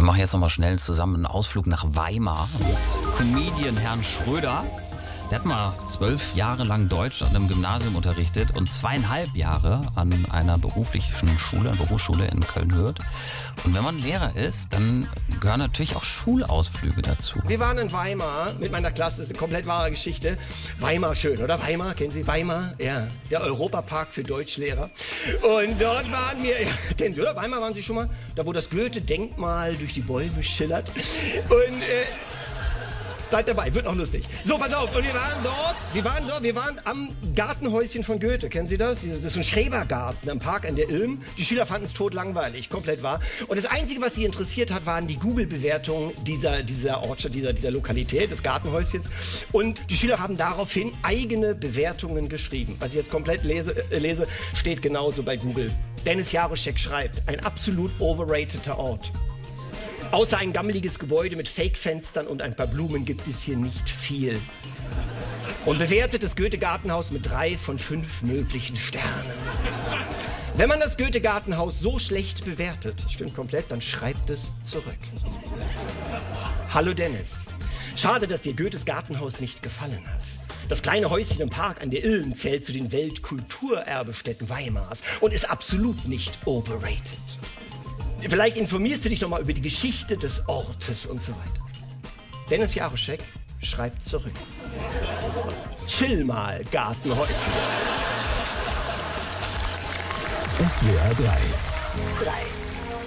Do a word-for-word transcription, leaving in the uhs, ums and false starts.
machen jetzt nochmal schnell zusammen einen Ausflug nach Weimar mit Comedian Herrn Schröder. Der hat mal zwölf Jahre lang Deutsch an einem Gymnasium unterrichtet und zweieinhalb Jahre an einer beruflichen Schule, einer Berufsschule in Köln-Hürth. Und wenn man Lehrer ist, dann gehören natürlich auch Schulausflüge dazu. Wir waren in Weimar mit meiner Klasse, das ist eine komplett wahre Geschichte. Weimar schön, oder? Weimar, kennen Sie Weimar? Ja, der Europapark für Deutschlehrer. Und dort waren wir, ja, kennen Sie, oder? Weimar waren Sie schon mal? Da, wo das Goethe-Denkmal durch die Bäume schillert. Und, äh, bleibt dabei, wird noch lustig. So, pass auf, und wir waren dort, wir waren dort, wir waren am Gartenhäuschen von Goethe, kennen Sie das? Das ist so ein Schrebergarten am Park an der Ilm. Die Schüler fanden es totlangweilig, komplett wahr. Und das Einzige, was sie interessiert hat, waren die Google-Bewertungen dieser, dieser Ortschaft, dieser, dieser Lokalität, des Gartenhäuschens. Und die Schüler haben daraufhin eigene Bewertungen geschrieben. Was ich jetzt komplett lese, äh, lese steht genauso bei Google. Dennis Jaroschek schreibt, ein absolut overrateder Ort. Außer ein gammeliges Gebäude mit Fake-Fenstern und ein paar Blumen gibt es hier nicht viel. Und bewertet das Goethe-Gartenhaus mit drei von fünf möglichen Sternen. Wenn man das Goethe-Gartenhaus so schlecht bewertet, das stimmt komplett, dann schreibt es zurück. Hallo Dennis, schade, dass dir Goethes Gartenhaus nicht gefallen hat. Das kleine Häuschen im Park an der Ilm zählt zu den Weltkulturerbestätten Weimars und ist absolut nicht overrated. Vielleicht informierst du dich noch mal über die Geschichte des Ortes und so weiter. Dennis Jaroschek schreibt zurück. Chill mal, Gartenhäuschen. S W R drei. drei.